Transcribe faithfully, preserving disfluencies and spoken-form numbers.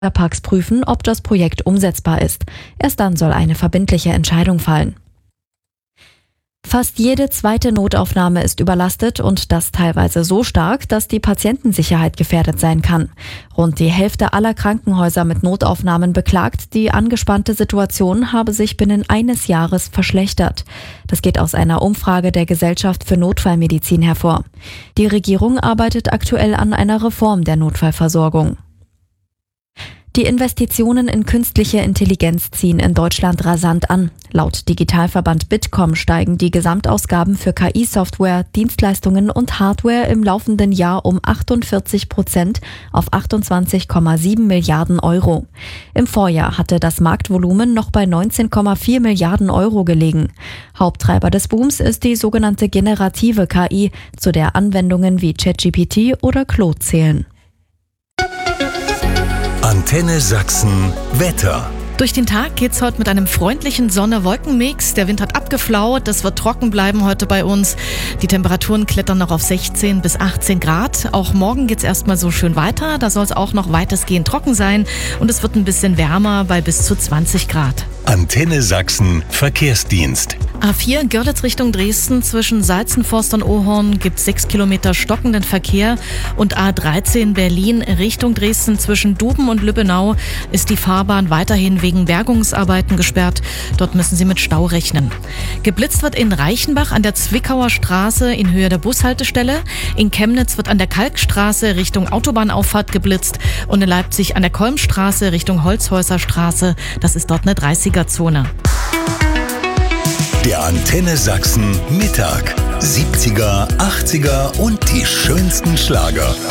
Parks prüfen, ob das Projekt umsetzbar ist. Erst dann soll eine verbindliche Entscheidung fallen. Fast jede zweite Notaufnahme ist überlastet und das teilweise so stark, dass die Patientensicherheit gefährdet sein kann. Rund die Hälfte aller Krankenhäuser mit Notaufnahmen beklagt, die angespannte Situation habe sich binnen eines Jahres verschlechtert. Das geht aus einer Umfrage der Gesellschaft für Notfallmedizin hervor. Die Regierung arbeitet aktuell an einer Reform der Notfallversorgung. Die Investitionen in künstliche Intelligenz ziehen in Deutschland rasant an. Laut Digitalverband Bitkom steigen die Gesamtausgaben für K I-Software, Dienstleistungen und Hardware im laufenden Jahr um achtundvierzig Prozent auf achtundzwanzig Komma sieben Milliarden Euro. Im Vorjahr hatte das Marktvolumen noch bei neunzehn Komma vier Milliarden Euro gelegen. Haupttreiber des Booms ist die sogenannte generative K I, zu der Anwendungen wie ChatGPT oder Claude zählen. Antenne Sachsen Wetter. Durch den Tag geht's heute mit einem freundlichen Sonne-Wolken-Mix. Der Wind hat abgeflaut, es wird trocken bleiben heute bei uns. Die Temperaturen klettern noch auf sechzehn bis achtzehn Grad. Auch morgen geht's erstmal so schön weiter. Da soll es auch noch weitestgehend trocken sein und es wird ein bisschen wärmer bei bis zu zwanzig Grad. Antenne Sachsen Verkehrsdienst. A vier Görlitz Richtung Dresden zwischen Salzenforst und Ohorn gibt sechs Kilometer stockenden Verkehr und A dreizehn Berlin Richtung Dresden zwischen Duben und Lübbenau ist die Fahrbahn weiterhin wegen Bergungsarbeiten gesperrt. Dort müssen Sie mit Stau rechnen. Geblitzt wird in Reichenbach an der Zwickauer Straße in Höhe der Bushaltestelle. In Chemnitz wird an der Kalkstraße Richtung Autobahnauffahrt geblitzt und in Leipzig an der Kolmstraße Richtung Holzhäuser Straße. Das ist dort eine dreißiger-Zone. Der Antenne Sachsen Mittag. siebziger, achtziger und die schönsten Schlager.